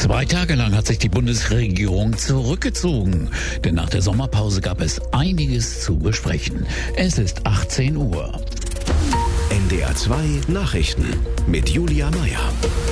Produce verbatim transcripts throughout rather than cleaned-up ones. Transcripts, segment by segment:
Zwei Tage lang hat sich die Bundesregierung zurückgezogen, denn nach der Sommerpause gab es einiges zu besprechen. Es ist achtzehn Uhr. N D R zwei Nachrichten mit Julia Meyer.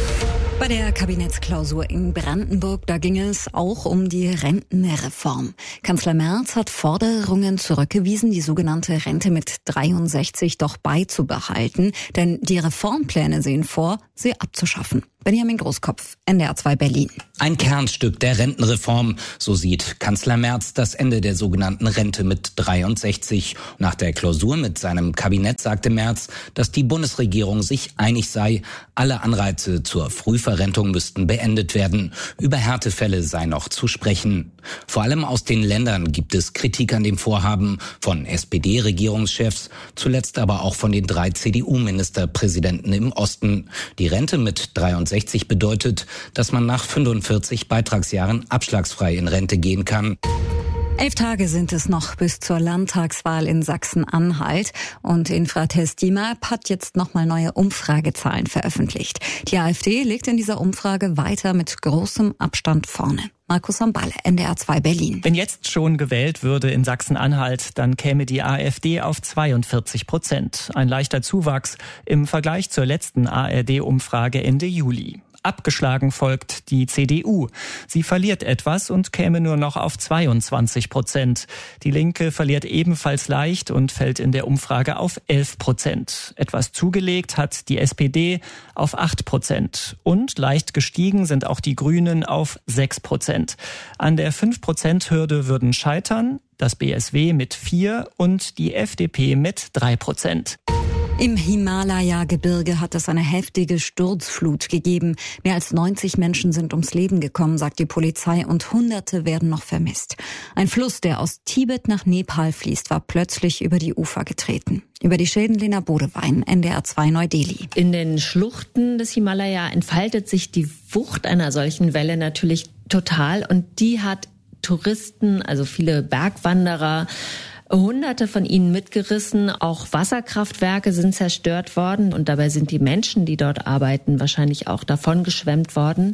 Bei der Kabinettsklausur in Brandenburg, da ging es auch um die Rentenreform. Kanzler Merz hat Forderungen zurückgewiesen, die sogenannte Rente mit dreiundsechzig doch beizubehalten, denn die Reformpläne sehen vor, sie abzuschaffen. Benjamin Großkopf, N D R zwei Berlin. Ein Kernstück der Rentenreform, so sieht Kanzler Merz das Ende der sogenannten Rente mit dreiundsechzig. Nach der Klausur mit seinem Kabinett sagte Merz, dass die Bundesregierung sich einig sei, alle Anreize zur Frühverrentung müssten beendet werden. Über Härtefälle sei noch zu sprechen. Vor allem aus den Ländern gibt es Kritik an dem Vorhaben, von S P D-Regierungschefs, zuletzt aber auch von den drei C D U-Ministerpräsidenten im Osten. Die Rente mit dreiundsechzig bedeutet, dass man nach fünfundvierzig Beitragsjahren abschlagsfrei in Rente gehen kann. Elf Tage sind es noch bis zur Landtagswahl in Sachsen-Anhalt und Infratest DIMAP hat jetzt nochmal neue Umfragezahlen veröffentlicht. Die AfD liegt in dieser Umfrage weiter mit großem Abstand vorne. Markus Samballe, N D R zwei Berlin. Wenn jetzt schon gewählt würde in Sachsen-Anhalt, dann käme die AfD auf zweiundvierzig Prozent. Ein leichter Zuwachs im Vergleich zur letzten A R D-Umfrage Ende Juli. Abgeschlagen folgt die C D U. Sie verliert etwas und käme nur noch auf zweiundzwanzig Prozent. Die Linke verliert ebenfalls leicht und fällt in der Umfrage auf elf Prozent. Etwas zugelegt hat die S P D auf acht Prozent. Und leicht gestiegen sind auch die Grünen auf sechs Prozent. An der fünf Prozent Hürde würden scheitern das B S W mit vier und die F D P mit drei Prozent. Im Himalaya-Gebirge hat es eine heftige Sturzflut gegeben. Mehr als neunzig Menschen sind ums Leben gekommen, sagt die Polizei, und Hunderte werden noch vermisst. Ein Fluss, der aus Tibet nach Nepal fließt, war plötzlich über die Ufer getreten. Über die Schäden Lena Bodewein, N D R zwei Neu-Delhi. In den Schluchten des Himalaya entfaltet sich die Wucht einer solchen Welle natürlich total, und die hat Touristen, also viele Bergwanderer, Hunderte von ihnen mitgerissen. Auch Wasserkraftwerke sind zerstört worden und dabei sind die Menschen, die dort arbeiten, wahrscheinlich auch davon geschwemmt worden.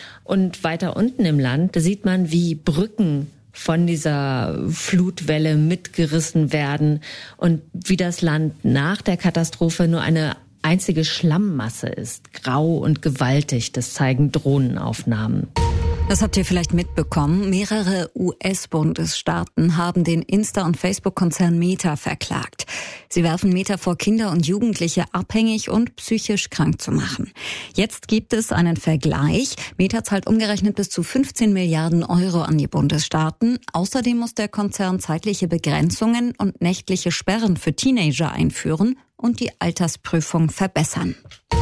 Und weiter unten im Land, da sieht man, wie Brücken von dieser Flutwelle mitgerissen werden und wie das Land nach der Katastrophe nur eine einzige Schlammmasse ist. Grau und gewaltig, das zeigen Drohnenaufnahmen. Das habt ihr vielleicht mitbekommen. Mehrere U S-Bundesstaaten haben den Insta- und Facebook-Konzern Meta verklagt. Sie werfen Meta vor, Kinder und Jugendliche abhängig und psychisch krank zu machen. Jetzt gibt es einen Vergleich. Meta zahlt umgerechnet bis zu fünfzehn Milliarden Euro an die Bundesstaaten. Außerdem muss der Konzern zeitliche Begrenzungen und nächtliche Sperren für Teenager einführen und die Altersprüfung verbessern.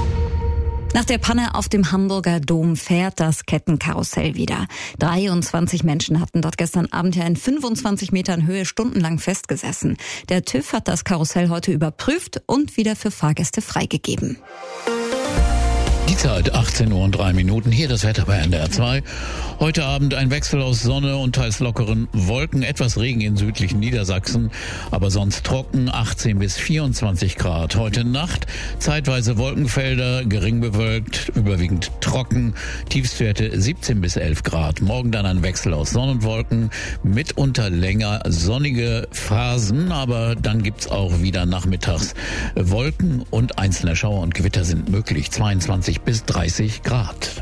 Nach der Panne auf dem Hamburger Dom fährt das Kettenkarussell wieder. dreiundzwanzig Menschen hatten dort gestern Abend ja in fünfundzwanzig Metern Höhe stundenlang festgesessen. Der TÜV hat das Karussell heute überprüft und wieder für Fahrgäste freigegeben. Die Zeit achtzehn Uhr und drei Minuten. Hier das Wetter bei N D R zwei. Heute Abend ein Wechsel aus Sonne und teils lockeren Wolken. Etwas Regen in südlichen Niedersachsen, aber sonst trocken, achtzehn bis vierundzwanzig Grad. Heute Nacht zeitweise Wolkenfelder, gering bewölkt, überwiegend trocken. Tiefstwerte siebzehn bis elf Grad. Morgen dann ein Wechsel aus Sonne und Wolken, mitunter länger sonnige Phasen, aber dann gibt's auch wieder nachmittags Wolken und einzelne Schauer und Gewitter sind möglich. zweiundzwanzig bis dreißig Grad.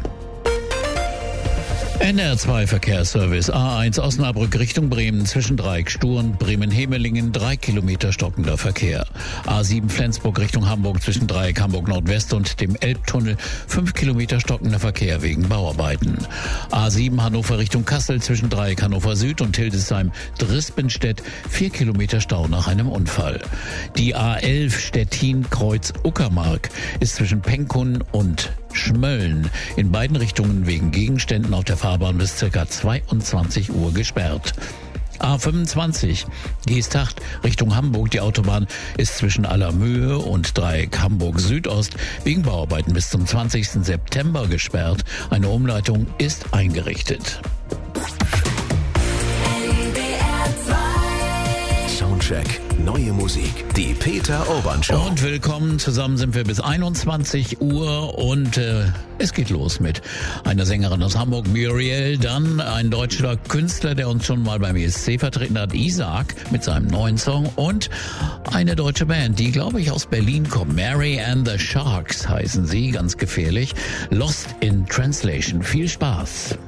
N R zwei Verkehrsservice A eins Osnabrück Richtung Bremen zwischen Dreieck-Stur und Bremen-Hemelingen drei Kilometer stockender Verkehr. A sieben Flensburg Richtung Hamburg zwischen Dreieck Hamburg Nordwest und dem Elbtunnel fünf Kilometer stockender Verkehr wegen Bauarbeiten. A sieben Hannover Richtung Kassel zwischen Dreieck Hannover Süd und Hildesheim Drispenstedt vier Kilometer Stau nach einem Unfall. Die A elf Stettin Kreuz Uckermark ist zwischen Penkun und Schmölln in beiden Richtungen wegen Gegenständen auf der Fahrbahn bis ca. zweiundzwanzig Uhr gesperrt. A fünfundzwanzig Geesthacht Richtung Hamburg. Die Autobahn ist zwischen Allermöhe und Dreieck Hamburg Südost wegen Bauarbeiten bis zum zwanzigsten September gesperrt. Eine Umleitung ist eingerichtet. Soundcheck neue Musik. Die Peter Urban Show. Und willkommen, zusammen sind wir bis einundzwanzig Uhr und äh, es geht los mit einer Sängerin aus Hamburg, Muriel, dann ein deutscher Künstler, der uns schon mal beim E S C vertreten hat, Isaac, mit seinem neuen Song und eine deutsche Band, die, glaube ich, aus Berlin kommt. Mary and the Sharks heißen sie, ganz gefährlich. Lost in Translation. Viel Spaß.